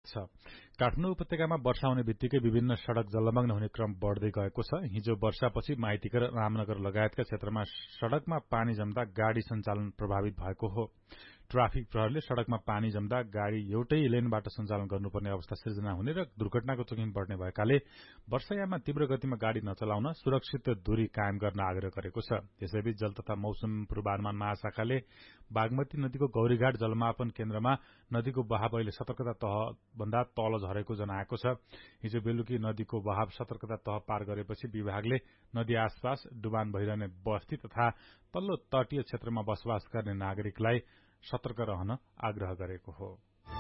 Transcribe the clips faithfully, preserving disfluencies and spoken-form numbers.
छ। काठमाडौँ उपत्यकामा वर्षा हुने बित्तिकै विभिन्न सड़क जलमग्न हुने क्रम बढ़दै गएको छ। हिजो वर्षापछि माइतीघर, रामनगर लगायतका क्षेत्रमा सड़कमा पानी जम्दा गाड़ी सञ्चालन प्रभावित भएको हो। ट्राफिक प्रहरीले सड़कमा पानी जम्दा गाड़ी एउटै लेनबाट सञ्चालन गर्नुपर्ने अवस्था सिर्जना हुने र दुर्घटनाको जोखिम बढ़ने भएकाले वर्षायाममा तीव्र गतिमा गाड़ी नचलाउन, सुरक्षित दूरी कायम गर्न आग्रह गरेको छ। यसैबीच जल तथा मौसम पूर्वानुमान महाशाखाले बागमती नदीको गौरीघाट जलमापन केन्द्रमा नदीको बहाव अहिले सतर्कता तह भन्दा तल झरेको जनाएको छ। हिजो बेलुकी नदीको बहाव सतर्कता तह पार गरेपछि विभागले नदी आसपास डुबान भइरहने बस्ती तथा तल्लो तटीय क्षेत्रमा बसोबास गर्ने नागरिकलाई सतर्क रहन आग्रह गरेको हो।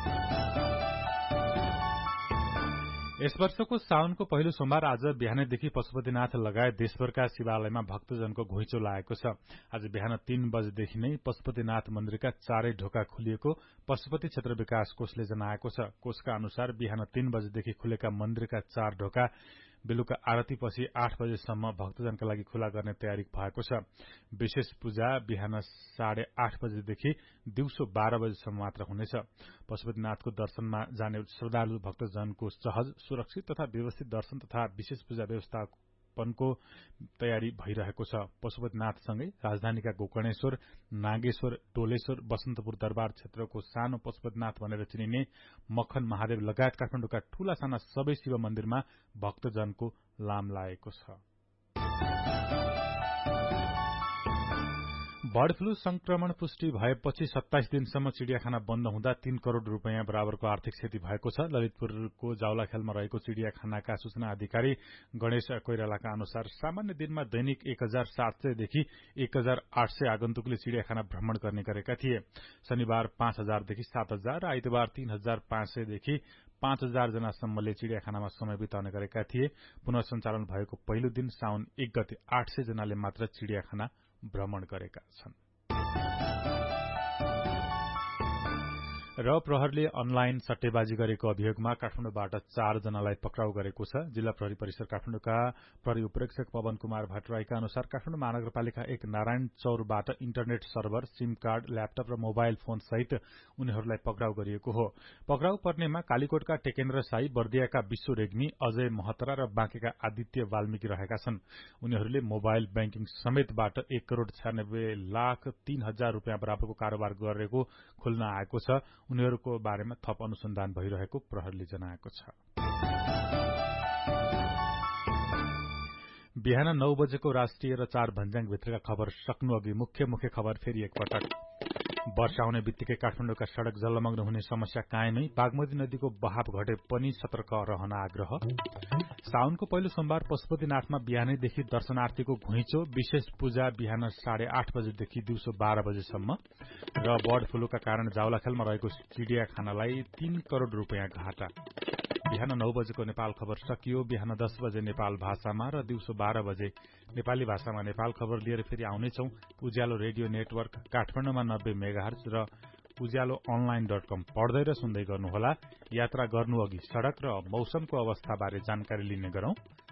यस वर्षको साउनको पहिलो सोमबार आज बिहानैदेखि पशुपतिनाथ लगायत देशभरका शिवालयमा भक्तजनको घुइँचो लागेको छ। आज बिहान तीन बजेदेखि नै पशुपतिनाथ मन्दिरका चारै ढोका खुलिएको पशुपति क्षेत्र विकास कोषले जनाएको छ। कोषका अनुसार बिहान तीन बजेदेखि खुलेका मन्दिरका चार ढोका बेलुका आरतीपछि आठ बजेसम्म भक्तजनका लागि खुला गर्ने तयारी भएको छ। विशेष पूजा बिहान साढे आठ बजेदेखि दिउँसो बाह्र बजेसम्म मात्र हुनेछ। पशुपतिनाथको दर्शनमा जाने श्रद्धालु भक्तजनको सहज, सुरक्षित तथा व्यवस्थित दर्शन तथा विशेष पूजा व्यवस्थापनको तयारी भइरहेको छ। पशुपतिनाथसँगै राजधानीका गोकर्णेश्वर, नागेश्वर, डोलेश्वर, बसन्तपुर दरबार क्षेत्रको सानो पशुपतिनाथ भनेर चिनिने मखन महादेव लगायत काठमाडौँका ठूला साना सबै शिव मन्दिरमा भक्तजनको लाम लागेको छ। बर्ड फ्लू संक्रमण पुष्टि भएपछि सत्ताइस दिनसम्म चिड़ियाखाना बन्द हुँदा तीन करोड़ रूपियाँ बराबरको आर्थिक क्षति भएको छ। ललितपुरको जाउलाखेलमा रहेको चिड़ियाखानाका सूचना अधिकारी गणेश कोइरालाका अनुसार सामान्य दिनमा दैनिक एक हजार सात सय देखि एक हजार आठ सय आगन्तुकले चिड़ियाखाना भ्रमण गर्ने गरेका थिए। शनिबार पाँच हजारदेखि सात हजार र आइतबार तीन हजार पाँच सयदेखि पाँच हजार जनासम्मले चिड़ियाखानामा समय बिताउने गरेका थिए। पुनः सञ्चालन भएको पहिलो दिन साउन एक गते आठ सय जनाले मात्र चिड़ियाखाना भ्रमण गरेका छन्। र प्रहरीले अनलाइन सट्टेबाजी गरेको अभियोगमा काठमाडौँबाट चार जनालाई पक्राउ गरेको छ। जिल्ला प्रहरी परिसर काठमाडौँका प्रहरी उपरीक्षक पवन कुमार भट्टराईका अनुसार काठमाडौँ महानगरपालिका एक Narayan चौरबाट internet server, SIM card, laptop र मोबाइल फोन सहित उनीहरूलाई पक्राउ गरिएको हो। पक्राउ पर्नेमा कालीकोटका टेकेन्द्र साई, बर्दियाका विश्व रेग्मी, अजय महतरा र बाँकेका आदित्य वाल्मीकि रहेका छन्। उनीहरूले मोबाइल ब्याङ्किङ समेतबाट एक करोड़ छयानब्बे लाख तीन हजार रूपियाँ बराबरको कारोबार गरेको खुल्न आएको छ। उनीहरूको बारेमा थप अनुसन्धान भइरहेको प्रहरीले जनाएको छ। बिहान नौ बजेको राष्ट्रिय र चार भन्ज्याङ भित्रका खबर सक्नु अघि मुख्य मुख्य खबर फेरि एकपटक। वर्षा हुने बित्तिकै काठमाडौँका सड़क जलमग्न हुने समस्या कायमै, बागमती नदीको बहाव घटे पनि सतर्क रहन आग्रह। साउनको पहिलो सोमबार पशुपतिनाथमा बिहानैदेखि दर्शनार्थीको घुइँचो, विशेष पूजा बिहान साढे आठ बजेदेखि दिउँसो बाह्र बजेसम्म र बर्ड फ्लूका कारण जाउलाखेलमा रहेको चिड़ियाखानालाई तीन करोड़ रूपियाँ घाटा। बिहान नौ बजेको नेपाल खबर सकियो। बिहान दस बजे नेपाल भाषामा र दिउँसो बाह्र बजे नेपाली भाषामा नेपाल खबर लिएर फेरि आउनेछौं। उज्यालो रेडियो नेटवर्क काठमाडौँमा नब्बे मेगाहर्ज र उज्यालो अनलाइन डट कम पढ्दै र सुन्दै गर्नुहोला। यात्रा गर्नु अघि सड़क र मौसमको अवस्थाबारे जानकारी लिने गरौं।